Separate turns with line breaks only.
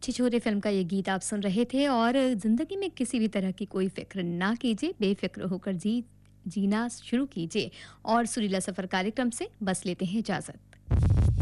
छिछोरे film का ये गीत आप सुन रहे थे और ज़िंदगी में किसी भी तरह की कोई फ़िक्र ना कीजिए, बेफ़िक्र होकर जीना शुरू कीजिए और सुरीला सफ़र कार्यक्रम से बस लेते हैं इजाज़त।